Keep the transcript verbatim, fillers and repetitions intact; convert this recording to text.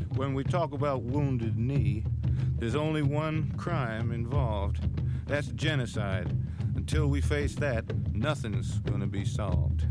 when we talk about Wounded Knee, there's only one crime involved. That's genocide. Until we face that, nothing's gonna be solved.